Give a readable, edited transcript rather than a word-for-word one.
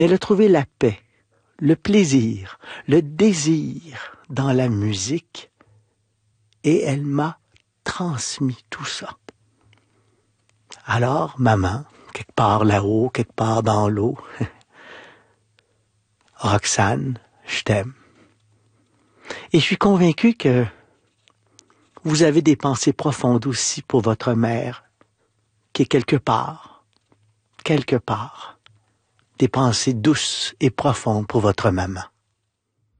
Elle a trouvé la paix, le plaisir, le désir dans la musique et elle m'a transmis tout ça. Alors, maman, quelque part là-haut, quelque part dans l'eau, Roxane, je t'aime. Et je suis convaincu que vous avez des pensées profondes aussi pour votre mère, qui est quelque part, des pensées douces et profondes pour votre maman.